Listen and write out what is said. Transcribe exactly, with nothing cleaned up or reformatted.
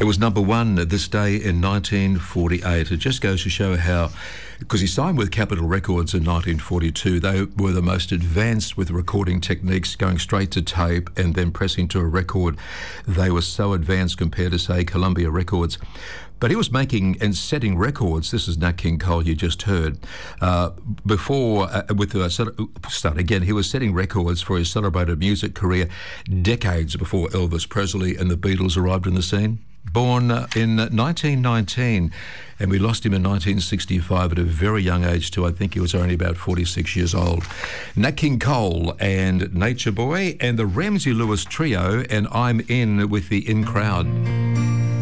It was number one this day in nineteen forty-eight. It just goes to show how, because he signed with Capitol Records in nineteen forty-two, they were the most advanced with recording techniques, going straight to tape and then pressing to a record. They were so advanced compared to, say, Columbia Records. But he was making and setting records. This is Nat King Cole you just heard. Uh, before, uh, with the, start again, he was setting records for his celebrated music career decades before Elvis Presley and the Beatles arrived on the scene. Born uh, in nineteen nineteen, and we lost him in nineteen sixty-five at a very young age too. I think he was only about forty-six years old. Nat King Cole and Nature Boy and the Ramsey Lewis Trio, and I'm in with the In Crowd.